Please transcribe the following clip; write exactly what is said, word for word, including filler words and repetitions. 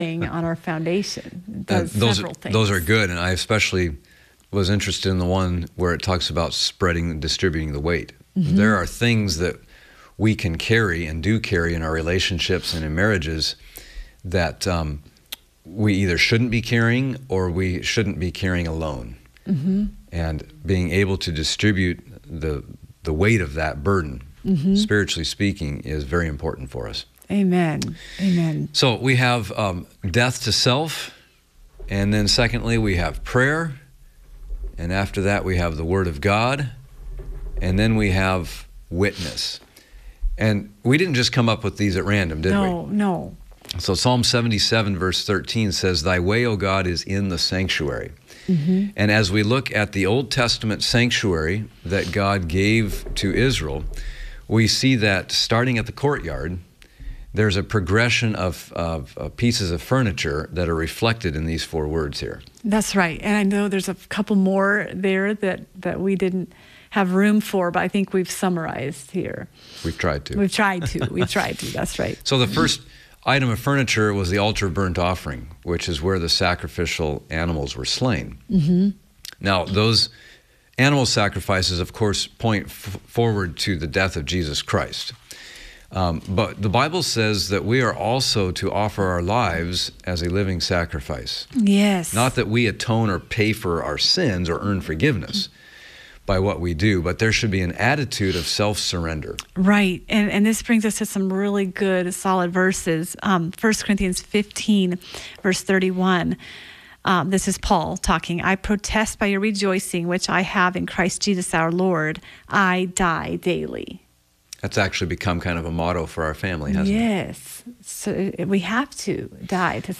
on our foundation. It And does those, several things. those are good, and I especially was interested in the one where it talks about spreading and distributing the weight. Mm-hmm. There are things that we can carry and do carry in our relationships and in marriages that um, we either shouldn't be carrying or we shouldn't be carrying alone. Mm-hmm. And being able to distribute the the weight of that burden, mm-hmm. spiritually speaking, is very important for us. Amen. Amen. So we have um, death to self, and then secondly, we have prayer, and after that, we have the Word of God, and then we have witness. And we didn't just come up with these at random, did no, we? No, no. So Psalm seventy-seven, verse thirteen says, "Thy way, O God, is in the sanctuary." Mm-hmm. And as we look at the Old Testament sanctuary that God gave to Israel, we see that starting at the courtyard, there's a progression of, of, of pieces of furniture that are reflected in these four words here. That's right. And I know there's a couple more there that, that we didn't have room for, but I think we've summarized here. We've tried to. We've tried to. We've tried to. That's right. So the first item of furniture was the altar of burnt offering, which is where the sacrificial animals were slain. Mm-hmm. Now, those animal sacrifices, of course, point f- forward to the death of Jesus Christ. Um, but the Bible says that we are also to offer our lives as a living sacrifice. Yes. Not that we atone or pay for our sins or earn forgiveness by what we do, but there should be an attitude of self-surrender. Right. And and this brings us to some really good, solid verses. Um, First Corinthians fifteen, verse thirty-one. Um, this is Paul talking. "I protest by your rejoicing, which I have in Christ Jesus our Lord. I die daily." That's actually become kind of a motto for our family, hasn't it? Yes. So we have to die to